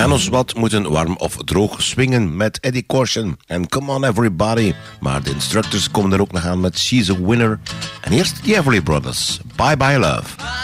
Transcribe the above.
En ons wat moeten warm of droog swingen met Eddie Corson en Come On Everybody. Maar de instructors komen er ook nog aan met She's a Winner. En eerst The Everly Brothers, Bye Bye Love.